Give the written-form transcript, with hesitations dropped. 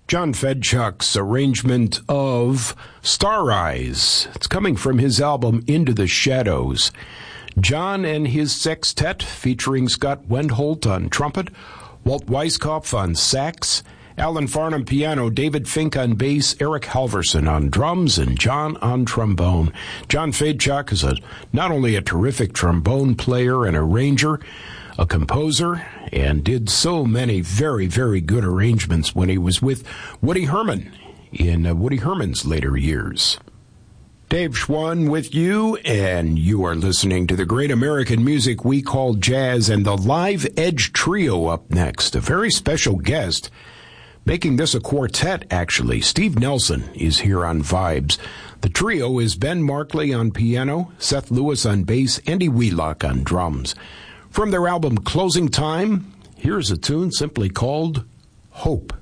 John Fedchuk's arrangement of Star Eyes. It's coming from his album Into the Shadows. John and his sextet, featuring Scott Wendholt on trumpet, Walt Weiskopf on sax, Alan Farnham piano, David Fink on bass, Eric Halverson on drums, and John on trombone. John Fedchuk is not only a terrific trombone player and arranger, a composer, and did so many very, very good arrangements when he was with Woody Herman in Woody Herman's later years. Dave Schwann with you, and you are listening to the great American music we call jazz, and the Live Edge Trio up next. A very special guest, making this a quartet, actually. Steve Nelson is here on Vibes. The trio is Ben Markley on piano, Seth Lewis on bass, Andy Wheelock on drums. From their album Closing Time, here's a tune simply called Hope.